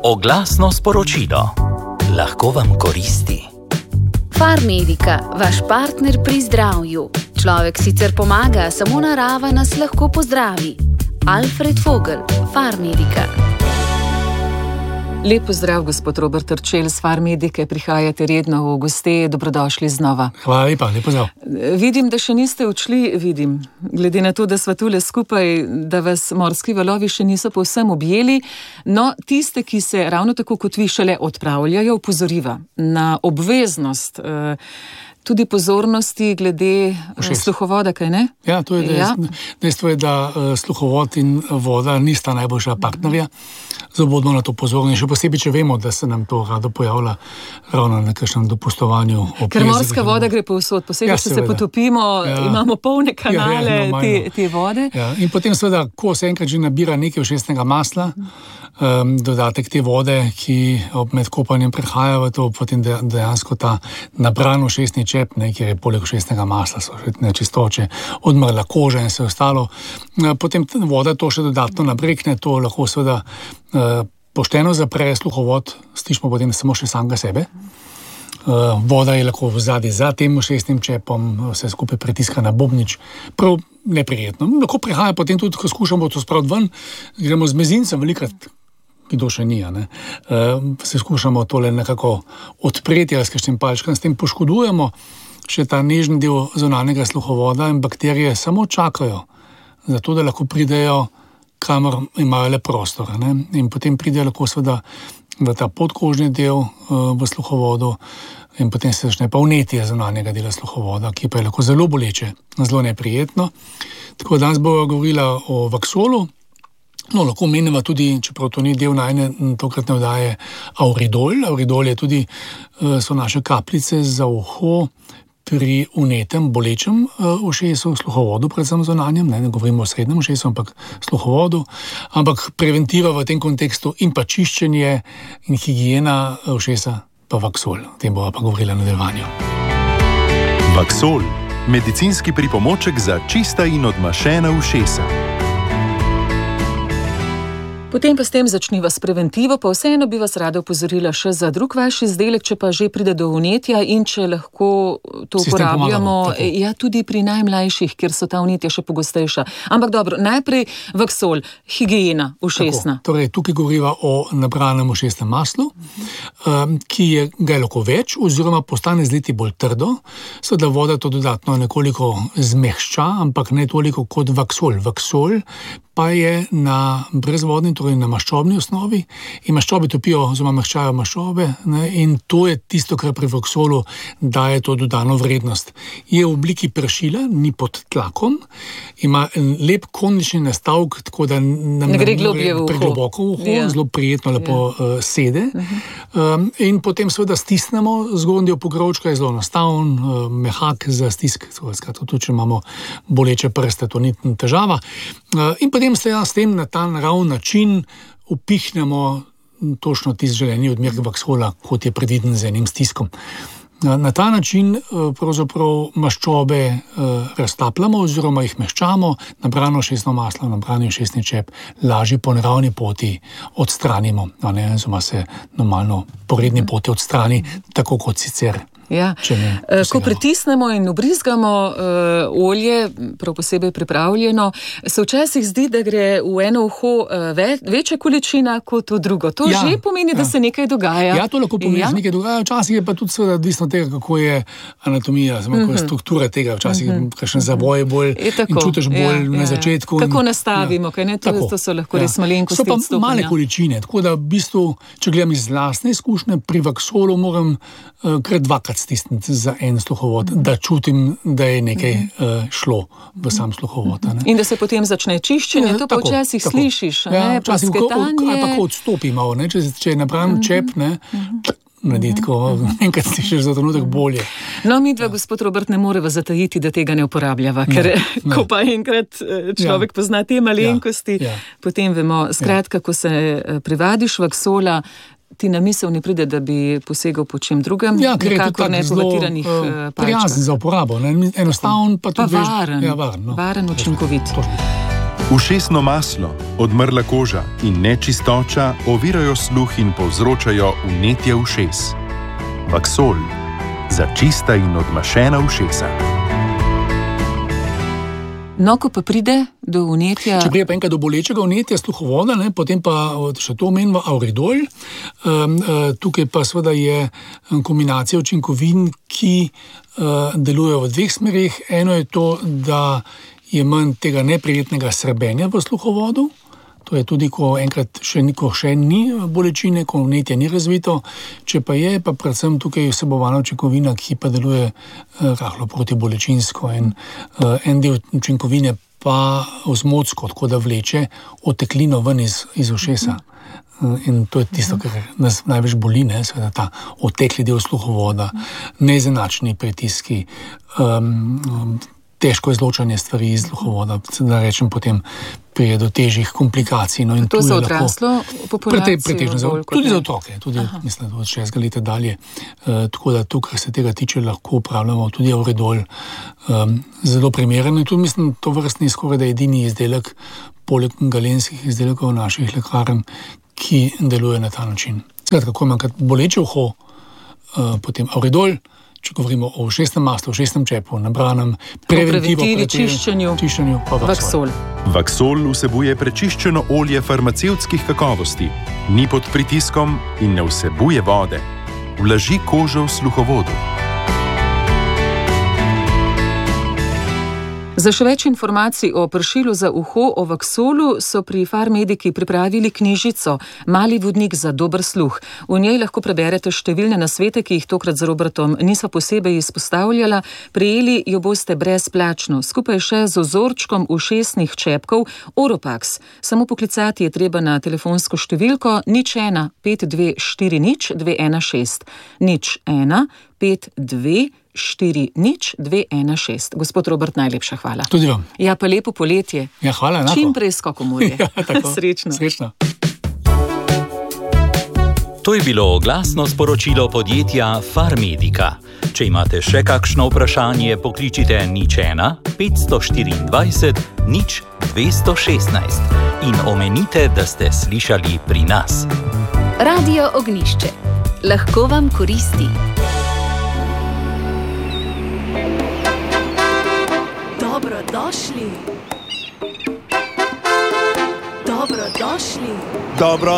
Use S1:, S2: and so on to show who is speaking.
S1: Oglasno sporočilo. Lahko vam koristi.
S2: Farmedika, vaš partner pri zdravju. Človek sicer pomaga, samo narava nas lahko pozdravi. Alfred Vogel, Farmedika.
S3: Lep pozdrav, gospod Robert Terčelj z Farmedike. Prihajate redno v goste, dobrodošli znova.
S4: Hvala lepa, lep pozdrav.
S3: Vidim, da še niste odšli, glede na to, da sva tule skupaj, da vas morski valovi še niso povsem objeli. No, tiste, ki se ravno tako kot vi šele odpravljajo, opozoriva na obveznost tudi pozornosti glede sluhovoda, kaj ne?
S4: Ja, to je dejstvo, je, da sluhovod in voda nista najboljša partnerja. Zato bomo na to pozorni, še posebej, če vemo, da se nam to rado pojavlja ravno na kakšnem dopustovanju.
S3: Ker morska voda gre povsod, posebej, če se potopimo, imamo polne kanale te vode.
S4: Ja. In potem seveda, ko se enkrat že nabira nekaj ušesnega masla, dodatek te vode, ki med kopanjem prehaja v to, potem dejansko ta nabran ušesni čep, kjer je poleg ušesnega masla, so še nečistoče, odmrla koža in vse ostalo. Potem voda to še dodatno nabrekne, to lahko seveda pošteno zapre sluhovod, slišimo potem samo še samega sebe. Voda je lahko vzadi za tem ušesnim čepom, vse skupaj pritiska na bobnič, prav neprijetno. Lahko prihaja potem tudi, ko skušamo to spraviti ven, gremo z mezincem, velikrat kdo še ni, se skušamo tole nekako odpreti ali s kakšnim palčkom, s tem poškodujemo še ta nežni del zunanjega sluhovoda in bakterije samo čakajo, zato da lahko pridejo, kamor imajo le prostor. In potem pridejo lahko seveda v ta podkožni del v sluhovodu in potem se začne pa vnetje zunanjega dela sluhovoda, ki pa je lahko zelo boleče, zelo neprijetno. Tako danes bova govorila o vaksolu. No, lahko menimo tudi, čeprav to ni del najne tokratne oddaje, auridol. Auridol je tudi, so naše kapljice za uho pri vnetem, bolečem ušesu, sluhovodu, predvsem zunanjem, ne govorimo o srednjem ušesu, ampak sluhovodu, ampak preventiva v tem kontekstu in pa čiščenje in higiena ušesa pa vaksol. O tem bova pa govorila v nadaljevanju.
S5: Vaksol, medicinski pripomoček za čista in odmašena ušesa.
S3: Potem pa s tem začniva s preventivo, pa vseeno bi vas rada opozorila še za drug vaš izdelek, če pa že pride do vnetja in če lahko to uporabljamo, tudi pri najmlajših, kjer so ta vnetja še pogostejša. Ampak dobro, najprej vaksol, higiena ušesna.
S4: Torej, tukaj govoriva o nabranem ušesnem maslu, ki ga je lahko več, oziroma postane z leti bolj trdo, seveda voda to dodatno nekoliko zmehča, ampak ne toliko kot vaksol. Vaksol pa je na brezvodni, torej na maščobni osnovi, in maščobe topijo, oziroma mehčajo maščobe, in to je tisto, kar pri vaksolu daje to dodano vrednost. Je v obliki pršila, ni pod tlakom, ima lep konični nastavek, tako da nam
S3: ne gre globje v uho.
S4: Pregloboko v uho, zelo prijetno lepo sede. In potem seveda stisnemo, zgornji del pokrovčka je zelo enostaven, mehak za stisk, tudi če imamo boleče prste, to ni težava. In potem s tem na ta naravn način upihnemo točno tisti želeni odmerek vaksola, kot je predviden z enim stiskom. Na ta način pravzaprav maščobe raztapljamo oziroma jih mehčamo, nabrano ušesno maslo, nabrani ušesni čep, lažje po naravni poti odstranimo, oziroma se normalno po redni poti odstrani, tako kot sicer.
S3: Ja. Ko pritisnemo in ubrizgamo olje, prav posebej pripravljeno, se včasih zdi, da gre v eno uho večja količina kot v drugo. To že pomeni, da se nekaj dogaja.
S4: Ja, to lahko pomeni, da se nekaj dogaja. Včasih je pa tudi seveda odvisno tega, kako je anatomija, kako je struktura tega. Včasih kakšen zavoj bolj in čutiš bolj na začetku.
S3: Kako nastavimo, kaj ne? To so lahko res malenkosti odstopanja.
S4: So pa male količine, tako da v bistvu, če gledam iz lastne izkušnje, pri vaksolu moram kar dvakrat stisniti za en sluhovod, da čutim, da je nekaj šlo v sam sluhovod.
S3: In da se potem začne čiščenje, to pa včasih slišiš,
S4: včasih ali pa ko odstopi malo, če je nabran čep, tako, enkrat slišiš za trenutek bolje.
S3: No, midva, gospod Robert, ne moreva zatajiti, da tega ne uporabljava, ker ko pa enkrat človek pozna te malenkosti, potem vemo, skratka, ko se privadiš vaksola, ti na misel ne pride, da bi posegal po čem drugem, nekako nepovatiranih palčkah.
S4: Prijazen za uporabo, enostaven pa tudi
S3: varen, varen, učinkovit.
S5: Ušesno maslo, odmrla koža in nečistoča ovirajo sluh in povzročajo vnetje ušes. Vaksol za čista in odmašena ušesa.
S3: No, ko pa pride do vnetja...
S4: Če pride pa enkrat do bolečega vnetja sluhovoda, potem pa še to omenimo auridol. Tukaj pa seveda je kombinacija učinkovin, ki delujejo v dveh smerih. Eno je to, da je manj tega neprijetnega srbenja v sluhovodu. To je tudi, ko enkrat še ni bolečine, ko vnetje ni razvito. Če pa je, pa predvsem tukaj vsebovana učinkovina, ki pa deluje rahlo protibolečinsko. En del učinkovine pa ozmotsko, tako da vleče oteklino ven iz ušesa. In to je tisto, kar nas največ boli, seveda ta otekli del sluhovoda, neizenačeni pritiski, težko izločanje stvari iz sluhovoda, da rečem potem prije do težjih komplikacij. No, in
S3: to za odraslo populacijo?
S4: Tudi za otroke, tudi mislim, od 6 leta dalje. Tako da tu, kar se tega tiče, lahko upravljamo tudi auridol. Zelo primeren in tudi mislim, to vrstni skoraj da edini izdelek, poleg galenskih izdelkov naših lekarn, ki deluje na ta način. Skratka, ko imam boleče uho, potem auridol, če govorimo o ušesnem maslu, ušesnem čepu, nabranem,
S3: preventivi, čiščenju,
S4: pa vaksol.
S5: Vaksol vsebuje prečiščeno olje farmacevtskih kakovosti, ni pod pritiskom in ne vsebuje vode. Vlaži kožo v sluhovodu.
S3: Za še več informacij o pršilu za uho o vaksolu so pri Farmediki pripravili knjižico Mali vodnik za dober sluh. V njej lahko preberete številne nasvete, ki jih tokrat z Robertom nisva posebej izpostavljala. Prejeli jo boste brezplačno, skupaj še z ozorčkom ušesnih čepkov Oropax. Samo poklicati je treba na telefonsko številko 01 524 216 01 524 216. Gospod Robert, najlepša hvala.
S4: Tudi vam.
S3: Ja, pa lepo poletje.
S4: Ja, hvala enako.
S3: Čim prej skoko morje.
S4: Ja, tako.
S3: Srečno.
S4: Srečno.
S1: To je bilo oglasno sporočilo podjetja Farmedika. Če imate še kakšno vprašanje, pokličite 01 524 216 in omenite, da ste slišali pri nas.
S2: Radio Ognjišče. Lahko vam koristi.
S6: Dobrodošli. Dobrodošli.
S5: Dobro.